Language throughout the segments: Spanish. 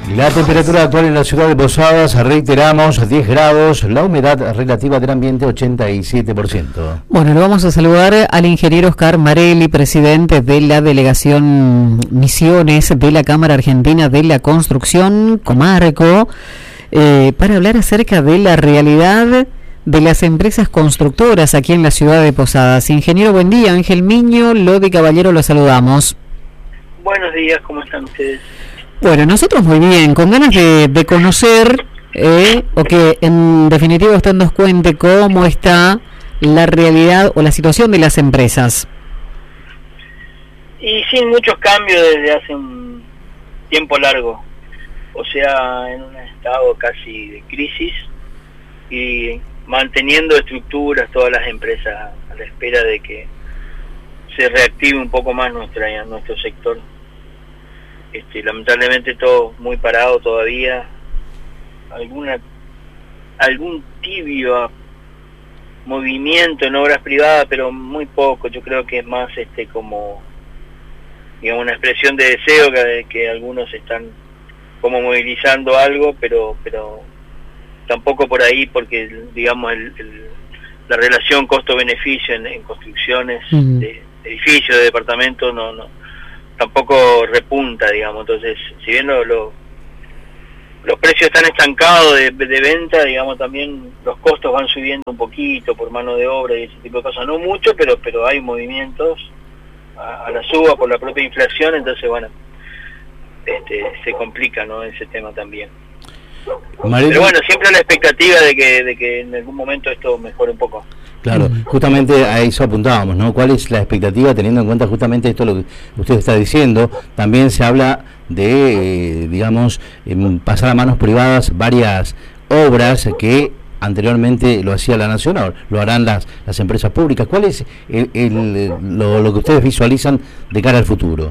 La temperatura actual en la ciudad de Posadas, reiteramos, 10 grados, la humedad relativa del ambiente 87%. Bueno, le vamos a saludar al ingeniero Oscar Marelli, presidente de la delegación Misiones de la Cámara Argentina de la Construcción, Comarco, para hablar acerca de la realidad de las empresas constructoras aquí en la ciudad de Posadas. Ingeniero, buen día. Ángel Miño, Lodi Caballero, lo saludamos. Buenos días, ¿cómo están ustedes? Bueno, nosotros muy bien, con ganas de conocer, o que en definitiva usted nos cuente cómo está la realidad o la situación de las empresas. Y sin muchos cambios desde hace un tiempo largo, o sea, en un estado casi de crisis y manteniendo estructuras todas las empresas a la espera de que se reactive un poco más nuestro sector. Lamentablemente todo muy parado todavía, algún tibio movimiento en obras privadas, pero muy poco. Yo creo que es más como, digamos, una expresión de deseo que algunos están como movilizando algo, pero tampoco por ahí, porque digamos la relación costo-beneficio en construcciones de edificios, de departamentos, no tampoco repunta, digamos. Entonces, si bien los precios están estancados de venta, digamos, también los costos van subiendo un poquito por mano de obra y ese tipo de cosas, no mucho, pero hay movimientos a la suba por la propia inflación. Entonces, bueno, se complica, ¿no?, ese tema también. Pero bueno, siempre la expectativa de que en algún momento esto mejore un poco. Claro, justamente a eso apuntábamos, ¿no? ¿Cuál es la expectativa teniendo en cuenta justamente esto lo que usted está diciendo? También se habla de, digamos, pasar a manos privadas varias obras que anteriormente lo hacía la Nación, ahora lo harán las empresas públicas. ¿Cuál es lo que ustedes visualizan de cara al futuro?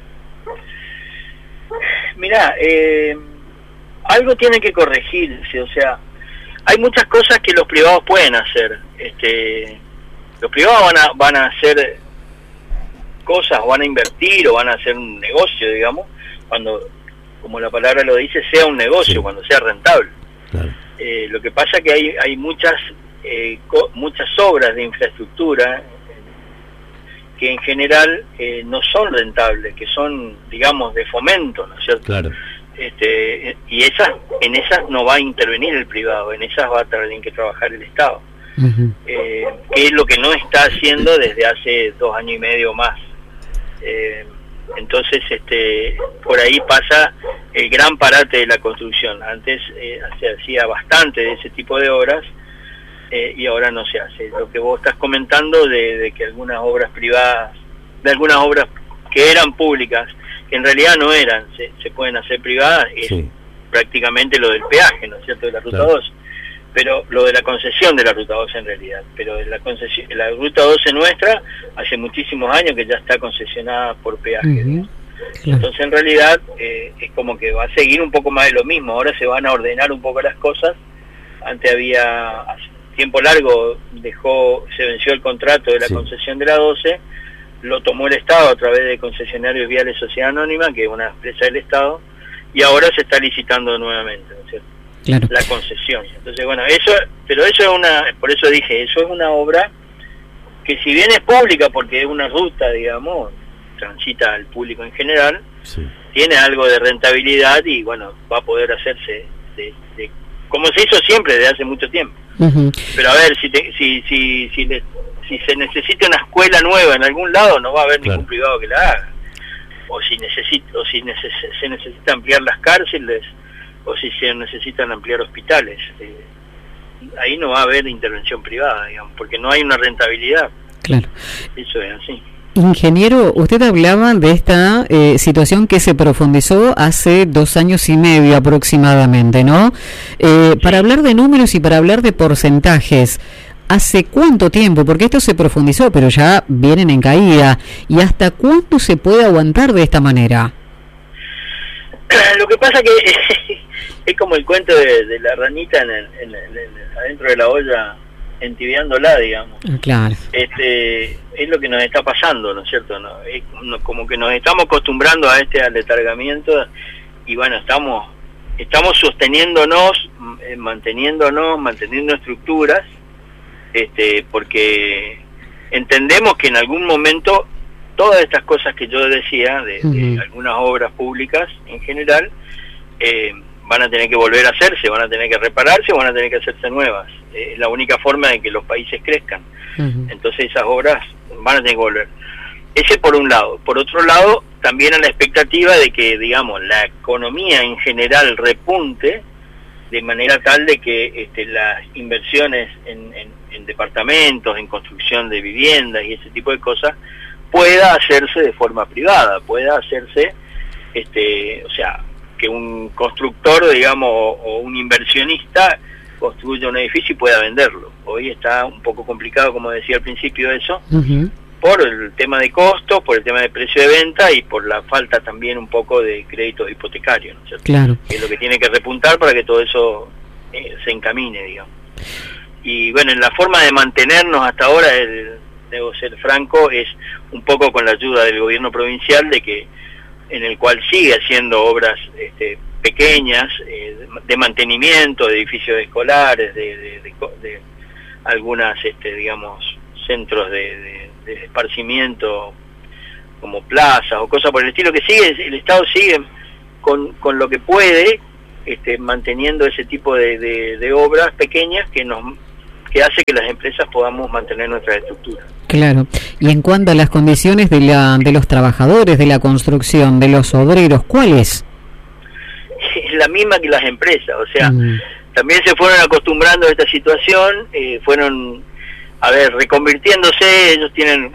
Mirá, algo tiene que corregirse, o sea, hay muchas cosas que los privados pueden hacer. Los privados van a hacer cosas, o van a invertir, o van a hacer un negocio, digamos, cuando, como la palabra lo dice, sea un negocio, sí, cuando sea rentable. Claro. Lo que pasa es que hay muchas obras de infraestructura que en general no son rentables, que son, digamos, de fomento, ¿no es cierto? Claro. Y en esas no va a intervenir el privado, en esas va a tener que trabajar el Estado, que es lo que no está haciendo desde hace 2 años y medio más. Entonces, por ahí pasa el gran parate de la construcción. Antes se hacía bastante de ese tipo de obras, y ahora no se hace. Lo que vos estás comentando de que algunas obras privadas, de algunas obras que eran públicas, que en realidad no eran, se pueden hacer privadas, es prácticamente lo del peaje, ¿no es cierto?, de la Ruta 12, pero lo de la concesión de la Ruta 12 en realidad, pero la Ruta 12 nuestra hace muchísimos años que ya está concesionada por peaje. Entonces en realidad es como que va a seguir un poco más de lo mismo. Ahora se van a ordenar un poco las cosas. Antes había, hace tiempo largo se venció el contrato de la concesión de la 12, lo tomó el Estado a través de Concesionarios Viales Sociedad Anónima, que es una empresa del Estado, y ahora se está licitando nuevamente, ¿no es cierto? Claro. La concesión. Entonces, bueno, pero eso es por eso dije, eso es una obra que, si bien es pública, porque es una ruta, digamos, transita al público en general, tiene algo de rentabilidad y, bueno, va a poder hacerse como se hizo siempre desde hace mucho tiempo. Pero a ver, si se necesita una escuela nueva en algún lado, no va a haber ningún privado que la haga. O si se necesita ampliar las cárceles, o si se necesitan ampliar hospitales. Ahí no va a haber intervención privada, digamos, porque no hay una rentabilidad. Claro. Eso es así. Ingeniero, usted hablaba de esta situación que se profundizó hace 2 años y medio aproximadamente, ¿no? Para hablar de números y para hablar de porcentajes, ¿hace cuánto tiempo? Porque esto se profundizó, pero ya vienen en caída. ¿Y hasta cuánto se puede aguantar de esta manera? Lo que pasa que es como el cuento de la ranita adentro de la olla, entibiándola, digamos. Claro. Es lo que nos está pasando, ¿no es cierto? Como que nos estamos acostumbrando a este aletargamiento, y bueno, estamos estamos sosteniéndonos, manteniendo estructuras, porque entendemos que en algún momento todas estas cosas que yo decía, de algunas obras públicas en general, van a tener que volver a hacerse, van a tener que repararse, van a tener que hacerse nuevas. Es la única forma de que los países crezcan. Entonces esas obras van a tener que volver. Ese por un lado. Por otro lado, también a la expectativa de que, digamos, la economía en general repunte de manera tal de que las inversiones en departamentos, en construcción de viviendas y ese tipo de cosas pueda hacerse de forma privada, pueda hacerse, o sea, que un constructor, digamos, o un inversionista construya un edificio y pueda venderlo. Hoy está un poco complicado, como decía al principio, eso, por el tema de costos, por el tema de precio de venta y por la falta también un poco de créditos hipotecarios, ¿no es cierto? Claro. Que es lo que tiene que repuntar para que todo eso se encamine, digamos. Y bueno, en la forma de mantenernos hasta ahora, debo ser franco, es un poco con la ayuda del gobierno provincial, en el cual sigue haciendo obras pequeñas, de mantenimiento, de edificios escolares, de algunas, digamos, centros de esparcimiento, como plazas o cosas por el estilo, que sigue, el Estado sigue con lo que puede, manteniendo ese tipo de obras pequeñas que hace que las empresas podamos mantener nuestra estructura. Claro. Y en cuanto a las condiciones de los trabajadores de la construcción, de los obreros, ¿cuál es? Es la misma que las empresas, o sea, también se fueron acostumbrando a esta situación, fueron, reconvirtiéndose. Ellos tienen,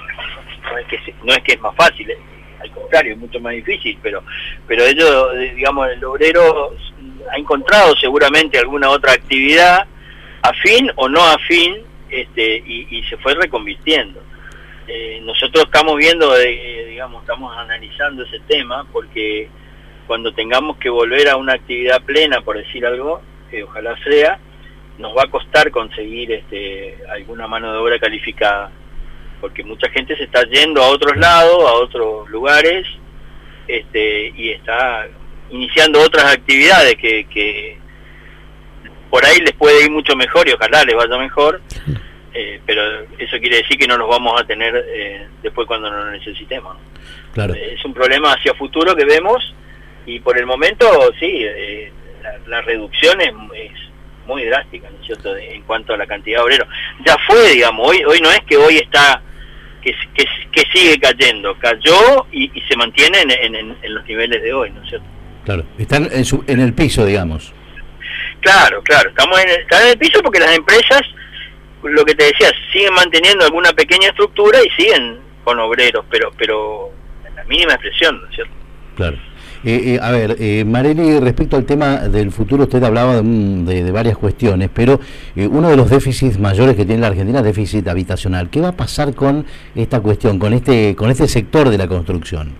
no es que es más fácil, al contrario, es mucho más difícil, pero ellos, digamos, el obrero ha encontrado seguramente alguna otra actividad, afín o no afín, y se fue reconvirtiendo. Nosotros estamos viendo, estamos analizando ese tema, porque cuando tengamos que volver a una actividad plena, por decir algo, ojalá sea, nos va a costar conseguir alguna mano de obra calificada, porque mucha gente se está yendo a otros lados, a otros lugares, y está iniciando otras actividades que por ahí les puede ir mucho mejor y ojalá les vaya mejor, pero eso quiere decir que no los vamos a tener después cuando no lo necesitemos, ¿no? Claro. Es un problema hacia futuro que vemos, y por el momento sí, la reducción es muy drástica, ¿no es cierto?, en cuanto a la cantidad de obreros. Ya fue, digamos, hoy no es que hoy está, que sigue cayendo, cayó y se mantiene en los niveles de hoy, ¿no es cierto? Claro, están en el piso, digamos. Claro, están en el piso porque las empresas, lo que te decía, siguen manteniendo alguna pequeña estructura y siguen con obreros, pero en la mínima expresión, ¿no es cierto? Claro. Marely, respecto al tema del futuro, usted hablaba de varias cuestiones, pero uno de los déficits mayores que tiene la Argentina es déficit habitacional. ¿Qué va a pasar con esta cuestión, con este sector de la construcción?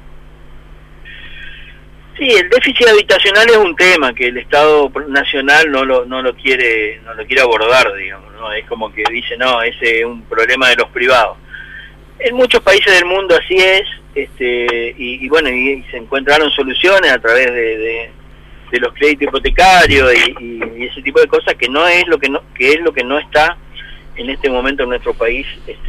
Sí, el déficit habitacional es un tema que el Estado Nacional no lo quiere abordar, digamos, ¿no? Es como que dice, no, ese es un problema de los privados. En muchos países del mundo así es, y bueno, y se encontraron soluciones a través de los créditos hipotecarios y ese tipo de cosas, que es lo que no está en este momento en nuestro país,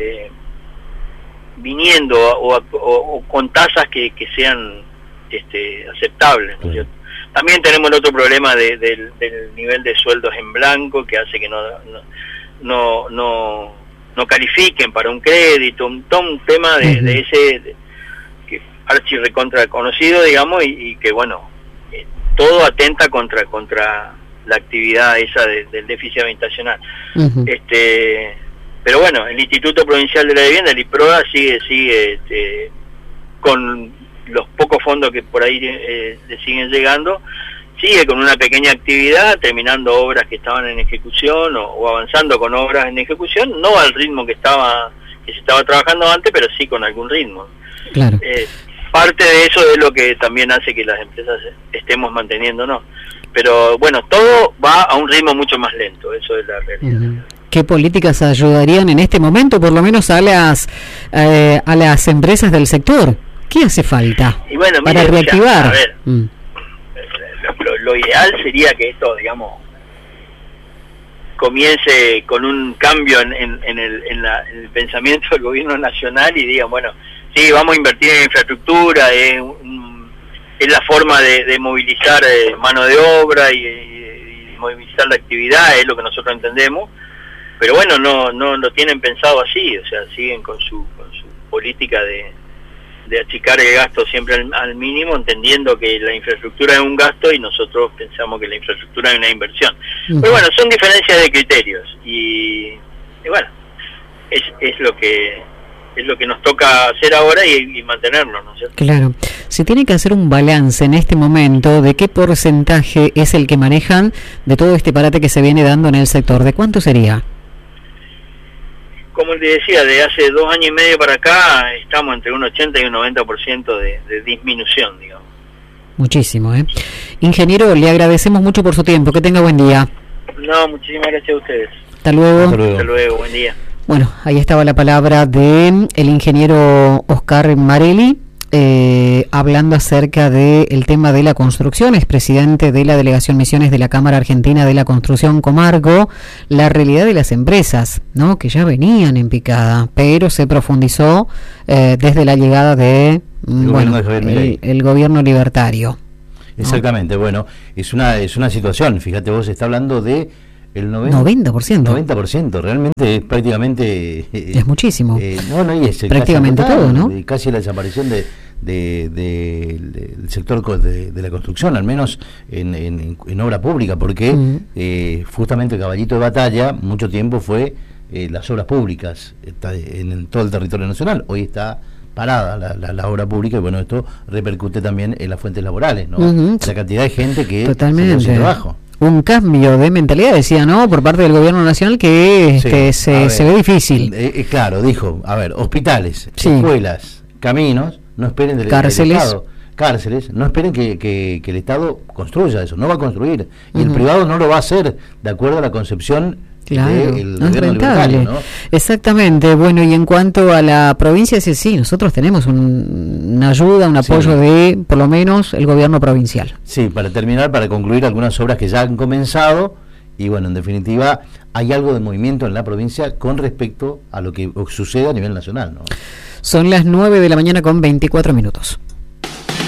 viniendo o con tasas que sean aceptables, ¿no es cierto? También tenemos el otro problema del nivel de sueldos en blanco, que hace que no califiquen para un crédito, un tema de ese que archi recontra conocido, digamos, y que bueno, todo atenta contra la actividad esa del déficit habitacional. Pero bueno, el Instituto Provincial de la Vivienda, el IPROA, sigue con los pocos fondos que por ahí le siguen llegando, sigue con una pequeña actividad, terminando obras que estaban en ejecución o avanzando con obras en ejecución, no al ritmo que se estaba trabajando antes, pero sí con algún ritmo. Claro. Parte de eso es lo que también hace que las empresas estemos manteniéndonos. Pero bueno, todo va a un ritmo mucho más lento, eso es la realidad. ¿Qué políticas ayudarían en este momento, por lo menos a las empresas del sector? ¿Qué hace falta para reactivar? A ver, lo ideal sería que esto, digamos, comience con un cambio en el pensamiento del gobierno nacional y digan, bueno, sí, vamos a invertir en infraestructura, es la forma de movilizar mano de obra y movilizar la actividad, es lo que nosotros entendemos, pero bueno, no lo tienen pensado así, o sea, siguen con su política de achicar el gasto siempre al mínimo, entendiendo que la infraestructura es un gasto y nosotros pensamos que la infraestructura es una inversión. Pero bueno, son diferencias de criterios y bueno, es lo que nos toca hacer ahora y mantenerlo, ¿no es cierto? Claro. Se tiene que hacer un balance en este momento de qué porcentaje es el que manejan de todo este parate que se viene dando en el sector. ¿De cuánto sería? Como te decía, de hace 2 años y medio para acá estamos entre un 80 y un 90% de disminución, digamos. Muchísimo, ¿eh? Ingeniero, le agradecemos mucho por su tiempo. Que tenga buen día. No, muchísimas gracias a ustedes. Hasta luego. Hasta luego, buen día. Bueno, ahí estaba la palabra de el ingeniero Oscar Marelli, hablando acerca del tema de la construcción. Es presidente de la Delegación Misiones de la Cámara Argentina de la Construcción Comarco. La realidad de las empresas, ¿no?, que ya venían en picada, pero se profundizó desde la llegada de el gobierno libertario, ¿no? Exactamente, bueno, es una situación, fíjate vos, está hablando de el 90%. 90%, realmente es prácticamente... es muchísimo. Y es prácticamente total, todo, ¿no? Casi la desaparición del sector de la construcción, al menos en obra pública, porque justamente el caballito de batalla mucho tiempo fue las obras públicas en todo el territorio nacional. Hoy está parada la obra pública y bueno, esto repercute también en las fuentes laborales, ¿no? La cantidad de gente que totalmente se quedó sin trabajo. Un cambio de mentalidad, decía, ¿no?, por parte del gobierno nacional que se ve difícil. Claro, dijo, a ver, hospitales, escuelas, caminos, no esperen del Estado, cárceles, no esperen que el Estado construya eso, no va a construir, y el privado no lo va a hacer de acuerdo a la concepción. Claro, no es rentable, ¿no? Exactamente. Bueno, y en cuanto a la provincia, sí, nosotros tenemos una ayuda, un apoyo de, por lo menos, el gobierno provincial. Sí, para terminar, para concluir algunas obras que ya han comenzado, y bueno, en definitiva, hay algo de movimiento en la provincia con respecto a lo que sucede a nivel nacional, ¿no? Son las 9 de la mañana con 24 minutos.